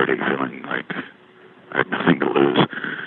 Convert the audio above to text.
ready, feeling like I had nothing to lose.